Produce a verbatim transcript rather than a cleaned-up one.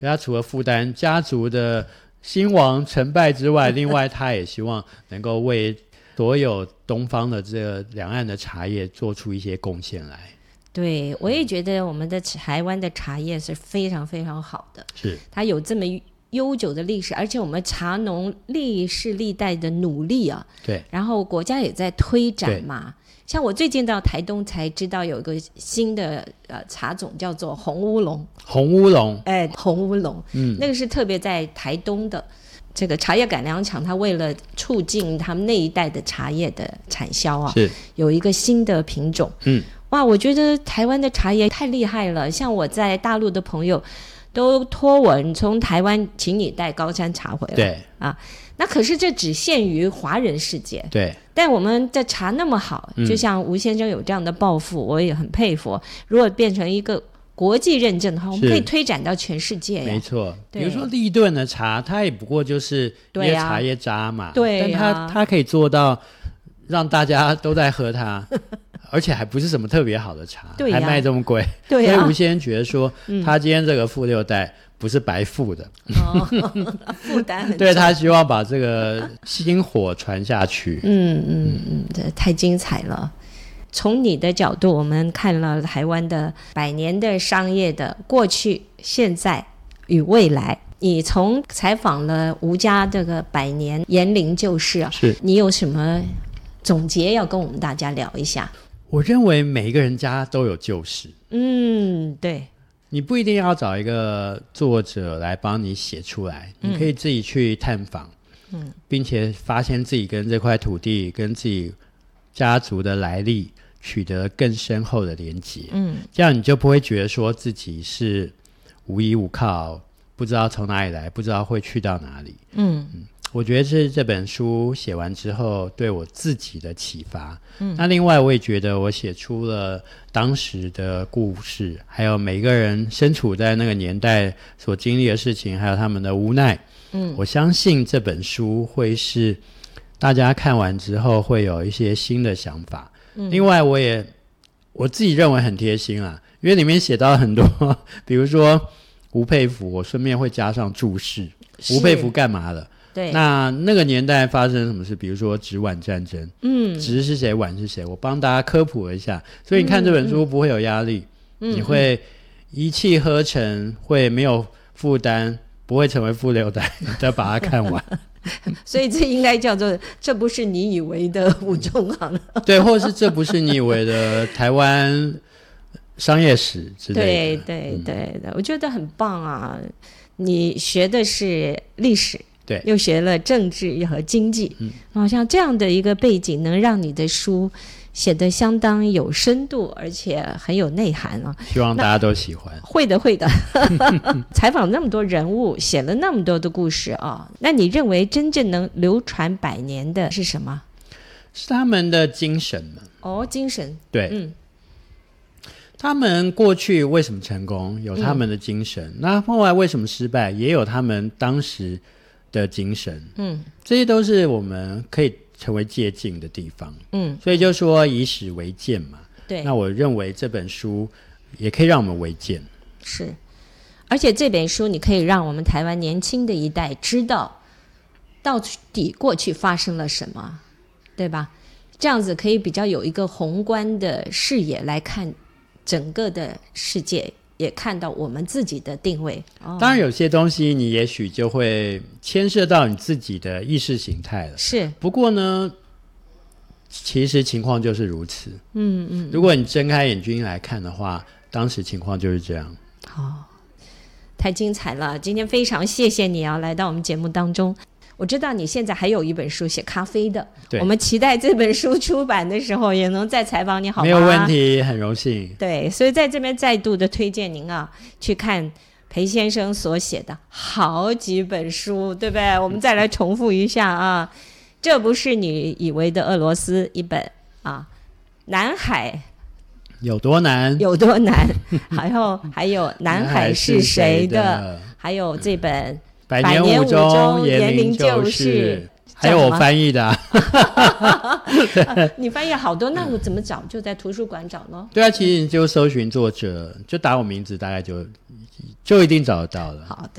他除了负担家族的兴亡成败之外，另外他也希望能够为所有东方的这个两岸的茶叶做出一些贡献来。 对，我也觉得我们的台湾的茶叶是非常非常好的， 是它有这么悠久的历史，而且我们茶农历世历代的努力啊， 对， 然后国家也在推展嘛。像我最近到台东才知道有一个新的呃茶种叫做红乌龙。 红乌龙， 哎，红乌龙， 嗯， 那个是特别在台东的这个茶叶改良厂，它为了促进他们那一代的茶叶的产销啊， 是有一个新的品种。 嗯， 哇，我觉得台湾的茶叶太厉害了，像我在大陆的朋友都托我从台湾请你带高山茶回来。 对啊，那可是这只限于华人世界。 对， 但我们的茶那么好，就像吴先生有这样的抱负，我也很佩服。如果变成一个国际认证的话，我们可以推展到全世界呀。 没错，比如说立顿的茶，它也不过就是一些茶叶渣嘛， 对啊， 但它它可以做到让大家都在喝它，而且还不是什么特别好的茶， 对啊， 还卖这么贵。 对啊， 所以吴先生觉得说，嗯、他今天这个富六代不是白富的， 哦、负担很重。 对，他希望把这个薪火传下去。 嗯嗯嗯，这太精彩了。从你的角度，我们看了台湾的百年的商业的过去、现在与未来。你从采访了吴家这个百年延龄旧事啊， 是你有什么总结要跟我们大家聊一下？ 我认为每一个人家都有旧事。 嗯，对。 你不一定要找一个作者来帮你写出来，嗯、你可以自己去探访，嗯，并且发现自己跟这块土地、跟自己家族的来历取得更深厚的连结，嗯，这样你就不会觉得说自己是无依无靠，不知道从哪里来，不知道会去到哪里。嗯嗯，我觉得是这本书写完之后对我自己的启发。嗯，那另外我也觉得我写出了当时的故事，还有每个人身处在那个年代所经历的事情，还有他们的无奈。嗯，我相信这本书会是大家看完之后会有一些新的想法。嗯，另外我也我自己认为很贴心啊，因为里面写到很多，比如说吴佩孚，我顺便会加上注释，吴佩孚干嘛了？ 对， 那那个年代发生什么事？比如说直皖战争，嗯，直是谁，皖是谁，我帮大家科普了一下。所以你看这本书不会有压力，嗯、你会一气呵成，会没有负担，不会成为负六代，再把它看完。 所以这应该叫做这不是你以为的吴仲航对，或者是这不是你以为的台湾商业史之类的。 对对对的、嗯、我觉得很棒啊！你学的是历史， 对， 又学了政治和经济，嗯，好像这样的一个背景能让你的书写得相当有深度，而且很有内涵啊！ 希望大家都喜欢。 会的，会的。采访那么多人物，写了那么多的故事啊，那你认为真正能流传百年的是什么？ 是他们的精神嘛？ 哦，精神， 对，嗯。他们过去为什么成功，有他们的精神、嗯、那后来为什么失败，也有他们当时的精神，嗯，这些都是我们可以成为借鉴的地方，嗯，所以就说以史为鉴嘛，对，那我认为这本书也可以让我们为鉴， 是，而且这本书你可以让我们台湾年轻的一代知道到底过去发生了什么，对吧？这样子可以比较有一个宏观的视野来看整个的世界，也看到我们自己的定位、哦、 当然有些东西你也许就会牵涉到你自己的意识形态了， 是， 不过呢其实情况就是如此，嗯嗯，如果你睁开眼睛来看的话，当时情况就是这样。 好、哦，太精彩了，今天非常谢谢你啊，来到我们节目当中。我知道你现在还有一本书写咖啡的，我们期待这本书出版的时候也能再采访你，好吗？ 没有问题，很荣幸。 对，所以在这边再度的推荐您啊，去看裴先生所写的好几本书，对不对？我们再来重复一下啊，这不是你以为的俄罗斯一本啊，南海有多难有多难，还有还有南海是谁的，还有这本百年五中延龄旧事，还有我翻译的、啊啊、你翻译好多，那我怎么找？就在图书馆找咯。 对啊，其实你就搜寻作者，就打我名字，大概就就一定找得到了。 好的。